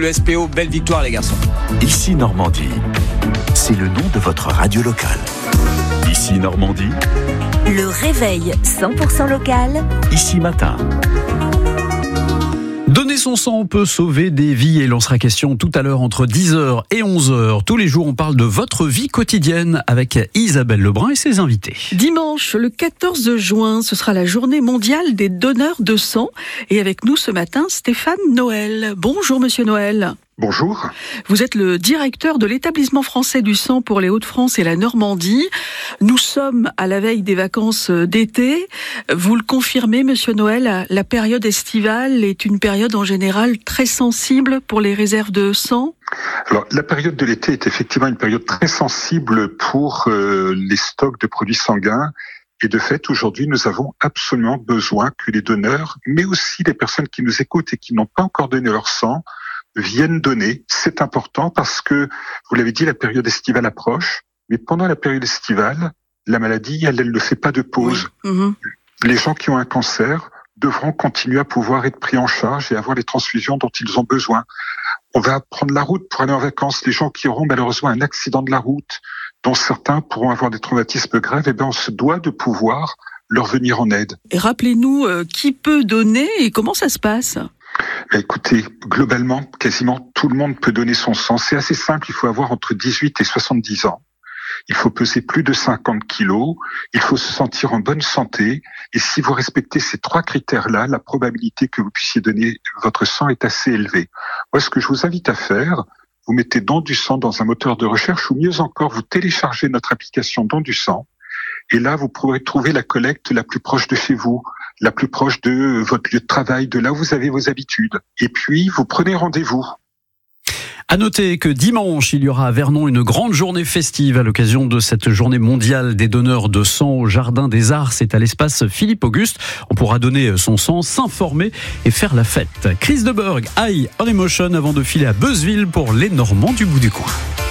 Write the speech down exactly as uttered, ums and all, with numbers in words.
Le S P O, belle victoire les garçons. Ici Normandie, c'est le nom de votre radio locale. Ici Normandie, le réveil cent pour cent local. Ici Matin. Donner son sang peut sauver des vies et l'on sera question tout à l'heure entre dix heures et onze heures. Tous les jours, on parle de votre vie quotidienne avec Isabelle Lebrun et ses invités. Dimanche, le quatorze juin, ce sera la journée mondiale des donneurs de sang. Et avec nous ce matin, Stéphane Noël. Bonjour Monsieur Noël. Bonjour. Vous êtes le directeur de l'établissement français du sang pour les Hauts-de-France et la Normandie. Nous sommes à la veille des vacances d'été. Vous le confirmez, Monsieur Noël, la période estivale est une période en général très sensible pour les réserves de sang. Alors, la période de l'été est effectivement une période très sensible pour euh, les stocks de produits sanguins. Et de fait, aujourd'hui, nous avons absolument besoin que les donneurs, mais aussi les personnes qui nous écoutent et qui n'ont pas encore donné leur sang, viennent donner. C'est important parce que, vous l'avez dit, la période estivale approche, mais pendant la période estivale, la maladie, elle, elle ne fait pas de pause. Oui. Mmh. Les gens qui ont un cancer devront continuer à pouvoir être pris en charge et avoir les transfusions dont ils ont besoin. On va prendre la route pour aller en vacances. Les gens qui auront malheureusement un accident de la route, dont certains pourront avoir des traumatismes graves, eh bien, on se doit de pouvoir leur venir en aide. Et rappelez-nous, euh, qui peut donner et comment ça se passe ? Écoutez, globalement, quasiment tout le monde peut donner son sang. C'est assez simple, il faut avoir entre dix-huit et soixante-dix ans. Il faut peser plus de cinquante kilos, il faut se sentir en bonne santé. Et si vous respectez ces trois critères-là, la probabilité que vous puissiez donner votre sang est assez élevée. Moi, ce que je vous invite à faire, vous mettez Don du sang dans un moteur de recherche ou mieux encore, vous téléchargez notre application Don du sang. Et là, vous pourrez trouver la collecte la plus proche de chez vous, la plus proche de votre lieu de travail, de là où vous avez vos habitudes. Et puis, vous prenez rendez-vous. À noter que dimanche, il y aura à Vernon une grande journée festive à l'occasion de cette journée mondiale des donneurs de sang au Jardin des Arts. C'est à l'espace Philippe-Auguste. On pourra donner son sang, s'informer et faire la fête. Chris de Burgh, High on Emotion avant de filer à Beuzeville pour les Normands du bout du coin.